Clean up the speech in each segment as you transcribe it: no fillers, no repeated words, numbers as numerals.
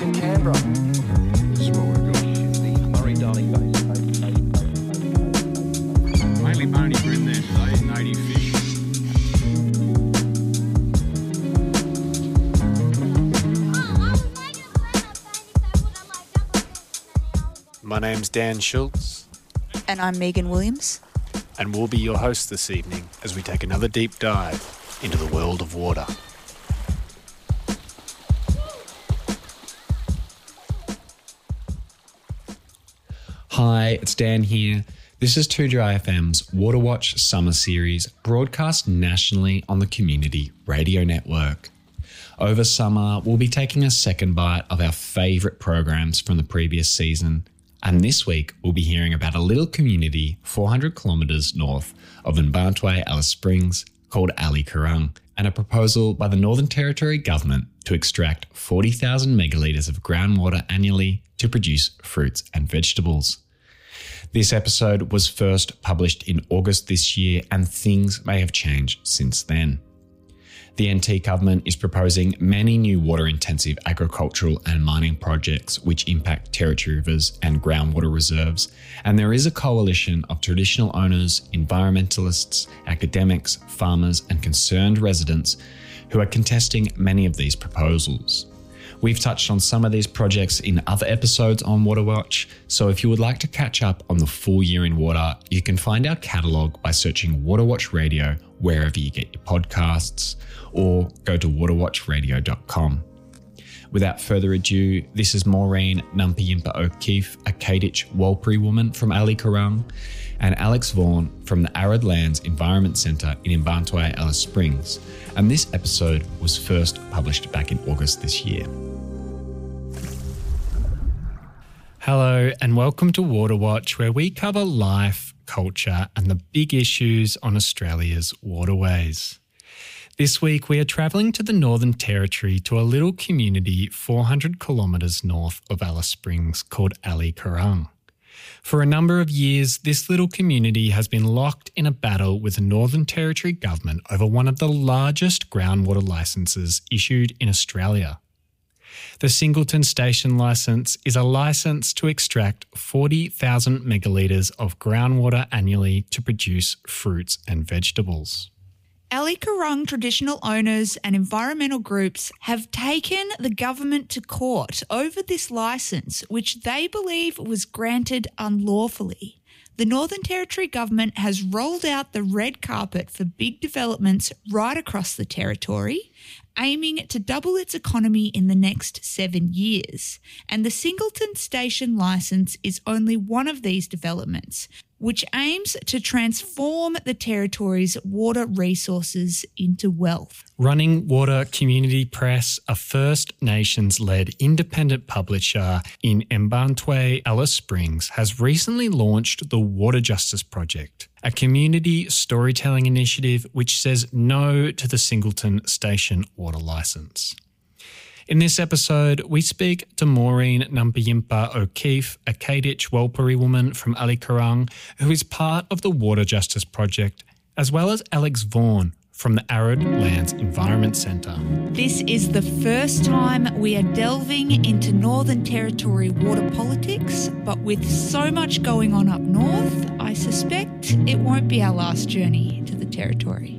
in Canberra. The Murray-Darling Basin. Mainly bony bream there today, native fish. My name's Dan Schultz. And I'm Megan Williams. And we'll be your hosts this evening as we take another deep dive into the world of water. Hi, it's Dan here. This is 2Dry FM's Water Watch Summer Series, broadcast nationally on the Community Radio Network. Over summer, we'll be taking a second bite of our favourite programs from the previous season. And this week, we'll be hearing about a little community 400 kilometres north of Mbarntwe, Alice Springs, called Ali Kurrung, and a proposal by the Northern Territory Government to extract 40,000 megalitres of groundwater annually to produce fruits and vegetables. This episode was first published in August this year, and things may have changed since then. The NT government is proposing many new water-intensive agricultural and mining projects which impact territory rivers and groundwater reserves, and there is a coalition of traditional owners, environmentalists, academics, farmers and concerned residents who are contesting many of these proposals. We've touched on some of these projects in other episodes on Water Watch, so if you would like to catch up on the full year in water, you can find our catalogue by searching Water Watch Radio wherever you get your podcasts, or go to waterwatchradio.com. Without further ado, this is Maureen Numpiyimpa O'Keefe, a Kadich Warlpiri woman from Ali Kurrung, and Alex Vaughan from the Arid Lands Environment Centre in Mbarntwe, Alice Springs, and this episode was first published back in August this year. Hello and welcome to Water Watch, where we cover life, culture and the big issues on Australia's waterways. This week we are travelling to the Northern Territory to a little community 400 kilometres north of Alice Springs called Ali Kurrung. For a number of years, this little community has been locked in a battle with the Northern Territory government over one of the largest groundwater licences issued in Australia. The Singleton Station licence is a licence to extract 40,000 megalitres of groundwater annually to produce fruits and vegetables. Ali Kurrung traditional owners and environmental groups have taken the government to court over this licence, which they believe was granted unlawfully. The Northern Territory government has rolled out the red carpet for big developments right across the territory, aiming to double its economy in the next 7 years. And the Singleton Station licence is only one of these developments, which aims to transform the territory's water resources into wealth. Running Water Community Press, a First Nations-led independent publisher in Mbarntwe, Alice Springs, has recently launched the Water Justice Project, a community storytelling initiative which says no to the Singleton Station water licence. In this episode, we speak to Maureen Numpiyimpa O'Keefe, a Kadich Warlpiri woman from Ali Kurrung, who is part of the Water Justice Project, as well as Alex Vaughan from the Arid Lands Environment Centre. This is the first time we are delving into Northern Territory water politics, but with so much going on up north, I suspect it won't be our last journey to the territory.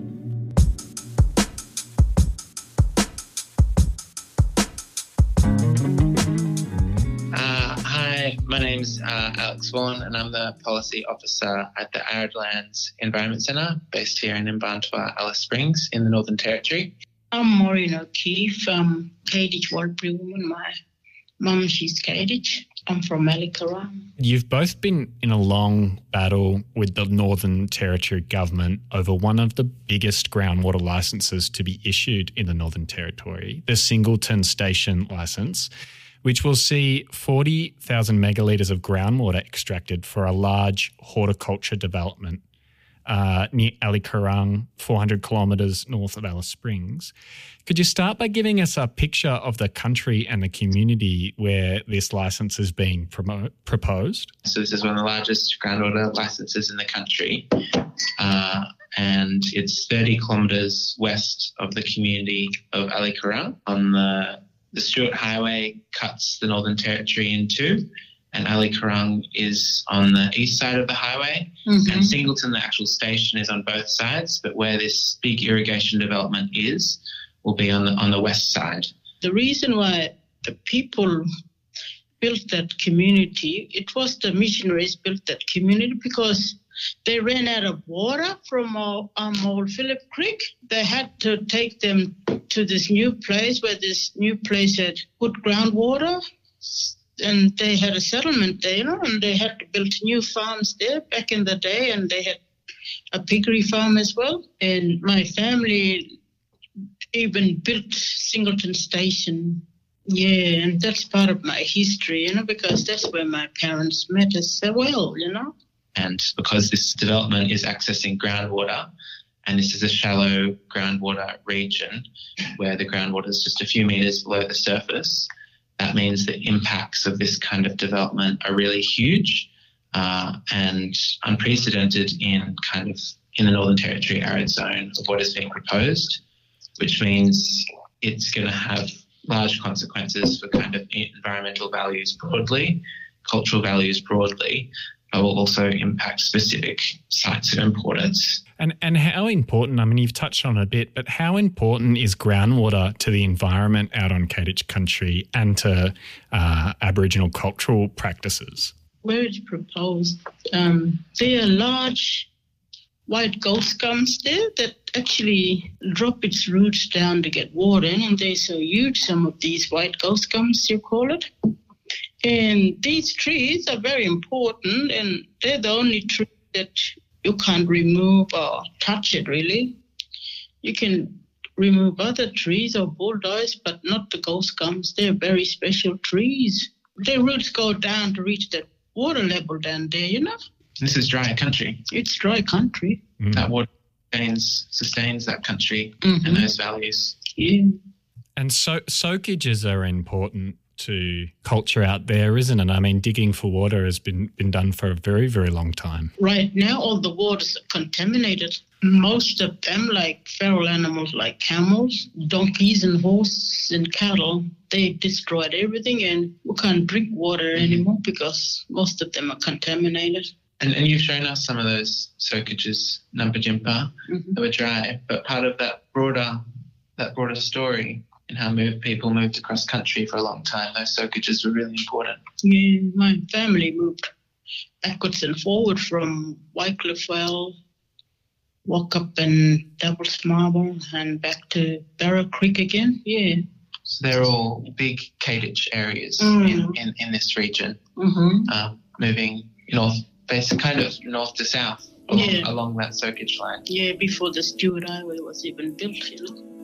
Hi, my name's Alex Vaughan and I'm the Policy Officer at the Arid Lands Environment Centre based here in Mbarntwe, Alice Springs in the Northern Territory. I'm Maureen O'Keefe. I'm Kadich Warlpiri woman. My mum, she's Kadich. I'm from Ali Kurrung. You've both been in a long battle with the Northern Territory government over one of the biggest groundwater licences to be issued in the Northern Territory, the Singleton Station licence, which will see 40,000 megalitres of groundwater extracted for a large horticulture development near Ali Kurrung, 400 kilometres north of Alice Springs. Could you start by giving us a picture of the country and the community where this licence is being proposed? So this is one of the largest groundwater licences in the country, and it's 30 kilometres west of the community of Ali Kurrung on the The Stuart Highway cuts the Northern Territory in two, and Ali Karung is on the east side of the highway, and Singleton, the actual station, is on both sides, but where this big irrigation development is will be on the west side. The reason why the people built that community, it was the missionaries built that community because they ran out of water from old Phillip Creek. They had to take them to this new place where this new place had good groundwater, and they had a settlement there, and they had to build new farms there back in the day, and they had a piggery farm as well. And my family even built Singleton Station. Yeah, and that's part of my history, because that's where my parents met us so well, And because this development is accessing groundwater, and this is a shallow groundwater region where the groundwater is just a few metres below the surface, that means the impacts of this kind of development are really huge and unprecedented in the Northern Territory arid zone of what is being proposed, which means it's going to have large consequences for kind of environmental values broadly, cultural values broadly, but will also impact specific sites of importance. And how important, I mean, you've touched on it a bit, but how important is groundwater to the environment out on Kadich country and to Aboriginal cultural practices? Where it's proposed, there are large white ghost gums there that actually drop its roots down to get water in, and they're so huge, some of these white ghost gums, you call it. And these trees are very important, and they're the only tree that you can't remove or touch it, really. You can remove other trees or bulldoze, but not the ghost gums. They're very special trees. Their roots go down to reach the water level down there, This is dry country. It's dry country. That water sustains that country and those values. Yeah. And soakages are important to culture out there, isn't it? I mean, digging for water has been done for a very, very long time. Right now, all the waters are contaminated. Most of them, like feral animals like camels, donkeys and horses and cattle, they destroyed everything, and we can't drink water anymore because most of them are contaminated. And you've shown us some of those soakages, Numpajimpa, that were dry, but part of that broader story and how people moved across country for a long time, those soakages were really important. Yeah, my family moved backwards and forward from Wycliffe Well, Walkup and Doubles Marble, and back to Barrow Creek again. Yeah. So they're all big Kadich areas in this region, moving north, basically kind of north to south along that soakage line. Yeah, before the Stuart Highway was even built,